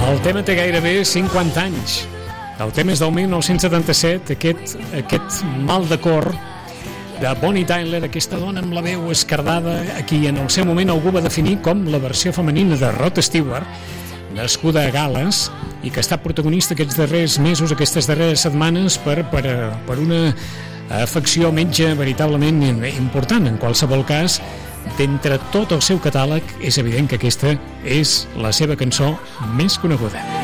El tema té gairebé 50 anys. El tema és del 1977, aquest mal de cor de Bonnie Tyler, aquesta dona amb la veu esquerdada, a qui en el seu moment algú va definir com la versió femenina de Rod Stewart, nascuda a Gal·les i que ha estat protagonista aquests darrers mesos, aquestes darreres setmanes per una afecció metge veritablement important. En qualsevol cas, d'entre tot el seu catàleg és evident que aquesta és la seva cançó més coneguda.